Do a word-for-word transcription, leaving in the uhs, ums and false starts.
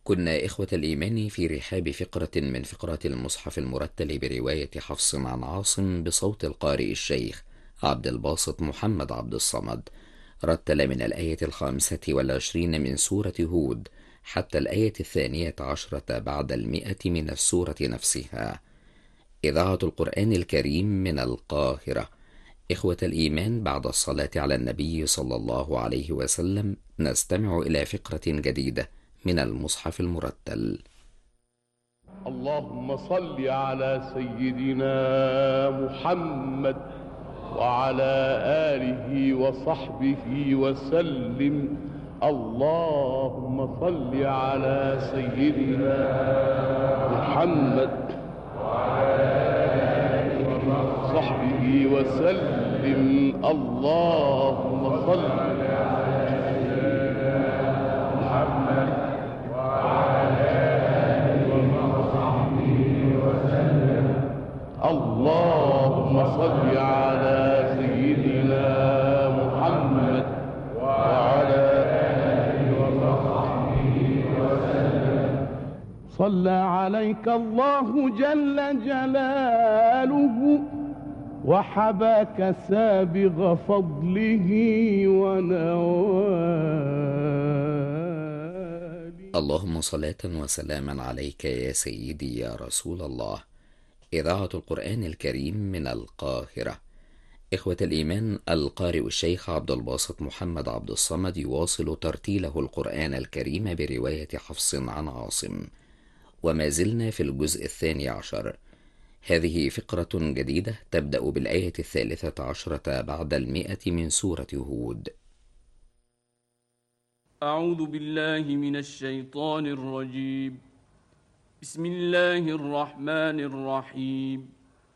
كنا إخوة الإيمان في رحاب فقرة من فقرات المصحف المرتل برواية حفص عن عاصم بصوت القارئ الشيخ عبد الباسط محمد عبد الصمد. رتل من الآية الخامسة والعشرين من سورة هود حتى الآية الثانية عشرة بعد المئة من السورة نفسها. إذاعة القرآن الكريم من القاهرة. إخوة الإيمان، بعد الصلاة على النبي صلى الله عليه وسلم نستمع إلى فقرة جديدة من المصحف المرتل. اللهم صل على سيدنا محمد وعلى آله وصحبه وسلم. اللهم صل على سيدنا محمد وعلى آله وصحبه وسلم. اللهم صل على سيدنا محمد وعلى آله وصحبه وسلم. اللهم صل على سيدنا محمد وعلى آله وصحبه وسلم. صلى عليك الله جل جلاله وحباك سابغ فضله ونواله. اللهم صلاة وسلاما عليك يا سيدي يا رسول الله. إذاعة القرآن الكريم من القاهرة. إخوة الإيمان، القارئ الشيخ عبد الباسط محمد عبد الصمد يواصل ترتيله القرآن الكريم برواية حفص عن عاصم، وما زلنا في الجزء الثاني عشر. هذه فقرة جديدة تبدأ بالآية الثالثة عشرة بعد المئة من سورة هود. أعوذ بالله من الشيطان الرجيم. بسم الله الرحمن الرحيم.